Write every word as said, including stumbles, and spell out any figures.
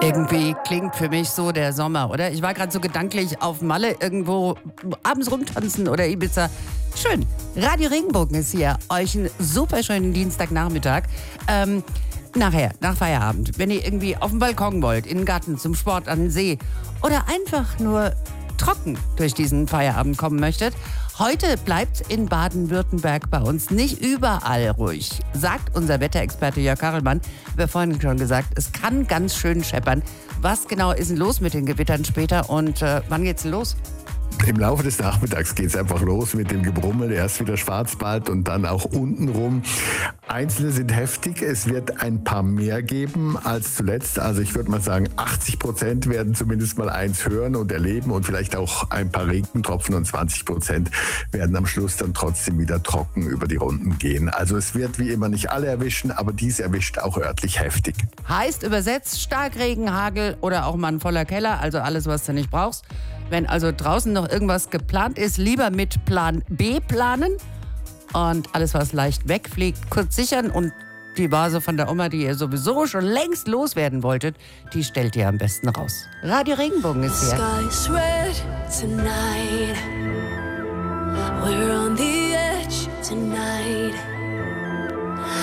Irgendwie klingt für mich so der Sommer, oder? Ich war gerade so gedanklich auf Malle irgendwo abends rumtanzen oder Ibiza. Schön. Radio Regenbogen ist hier. Euch einen super schönen Dienstagnachmittag. Ähm, nachher, nach Feierabend, wenn ihr irgendwie auf den Balkon wollt, in den Garten, zum Sport, an den See oder einfach nur trocken durch diesen Feierabend kommen möchtet. Heute bleibt in Baden-Württemberg bei uns nicht überall ruhig, sagt unser Wetterexperte Jörg Karelmann. Wir haben vorhin schon gesagt, es kann ganz schön scheppern. Was genau ist denn los mit den Gewittern später und äh, wann geht's denn los? Im Laufe des Nachmittags geht es einfach los mit dem Gebrummel. Erst wieder Schwarzwald und dann auch untenrum. Einzelne sind heftig. Es wird ein paar mehr geben als zuletzt. Also ich würde mal sagen, achtzig Prozent werden zumindest mal eins hören und erleben und vielleicht auch ein paar Regentropfen und zwanzig Prozent werden am Schluss dann trotzdem wieder trocken über die Runden gehen. Also es wird wie immer nicht alle erwischen, aber dies erwischt auch örtlich heftig. Heißt übersetzt Starkregen, Hagel oder auch mal ein voller Keller, also alles, was du nicht brauchst. Wenn also draußen noch irgendwas geplant ist, lieber mit Plan B planen und alles, was leicht wegfliegt, kurz sichern und die Vase von der Oma, die ihr sowieso schon längst loswerden wolltet, die stellt ihr am besten raus. Radio Regenbogen ist hier. Sky's red tonight. We're on the edge tonight.